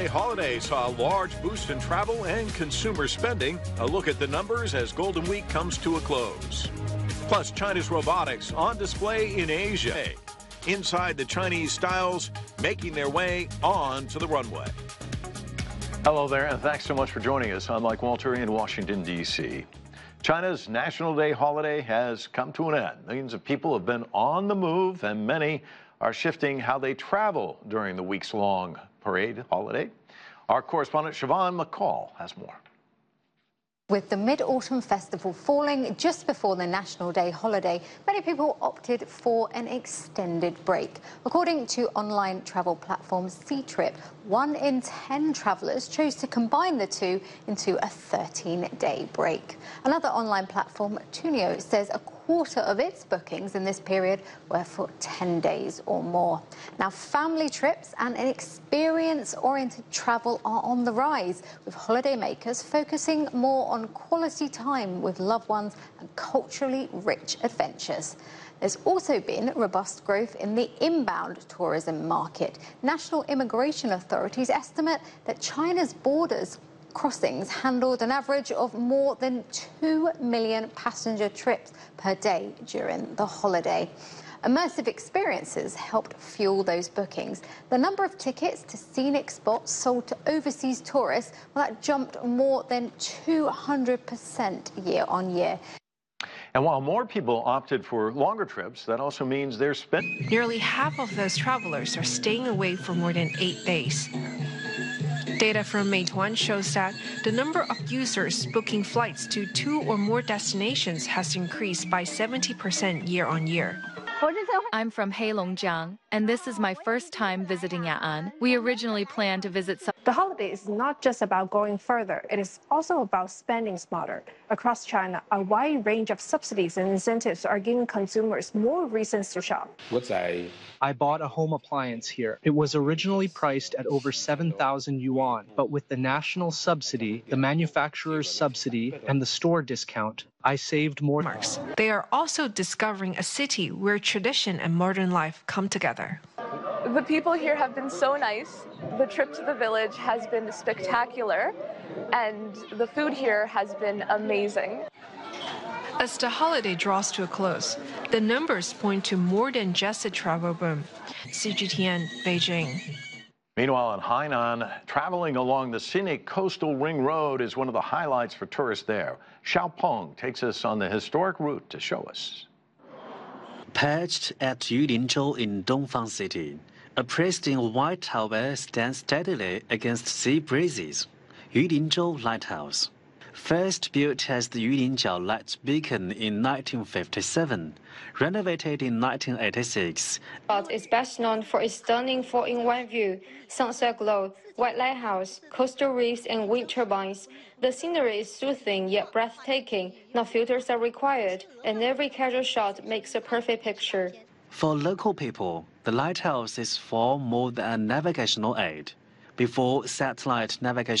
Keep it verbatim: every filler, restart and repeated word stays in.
holiday saw a large boost in travel and consumer spending. A look at the numbers as Golden Week comes to a close. Plus, China's robotics on display in Asia. Inside, the Chinese styles making their way onto the runway. Hello there, and thanks so much for joining us. I'm Mike Walter in Washington, D C China's National Day holiday has come to an end. Millions of people have been on the move, and many are shifting how they travel during the weeks-long parade holiday. Our correspondent Siobhan McCall has more. With the Mid-Autumn Festival falling just before the National Day holiday, many people opted for an extended break. According to online travel platform Ctrip, one in ten travellers chose to combine the two into a thirteen-day break. Another online platform, Tunio, says a quarter of its bookings in this period were for ten days or more. Now, family trips and an experience-oriented travel are on the rise, with holidaymakers focusing more on quality time with loved ones and culturally rich adventures. There's also been robust growth in the inbound tourism market. National immigration authorities estimate that China's borders crossings handled an average of more than two million passenger trips per day during the holiday. Immersive experiences helped fuel those bookings. The number of tickets to scenic spots sold to overseas tourists, well, that jumped more than two hundred percent year on year. And while more people opted for longer trips, that also means they're spending. Nearly half of those travelers are staying away for more than eight days. Data from Meituan shows that the number of users booking flights to two or more destinations has increased by seventy percent year on year. I'm from Heilongjiang, and this is my first time visiting Ya'an. We originally planned to visit some. The holiday is not just about going further, it is also about spending smarter. Across China, a wide range of subsidies and incentives are giving consumers more reasons to shop. I bought a home appliance here. It was originally priced at over seven thousand yuan, but with the national subsidy, the manufacturer's subsidy, and the store discount, I saved more. They are also discovering a city where tradition and modern life come together. The people here have been so nice. The trip to the village has been spectacular, and the food here has been amazing. As the holiday draws to a close, the numbers point to more than just a travel boom. C G T N, Beijing. Meanwhile, in Hainan, traveling along the scenic coastal ring road is one of the highlights for tourists there. Xiao Peng takes us on the historic route to show us. Perched at Yulinzhou in Dongfang City, a pristine white tower stands steadily against sea breezes. Yulinzhou Lighthouse. First built as the Yulinjiao Light Beacon in nineteen fifty-seven, renovated in nineteen eighty-six. It's best known for its stunning four-in-one view, sunset glow, white lighthouse, coastal reefs, and wind turbines. The scenery is soothing yet breathtaking. No filters are required, and every casual shot makes a perfect picture. For local people, the lighthouse is far more than a navigational aid. Before satellite navigation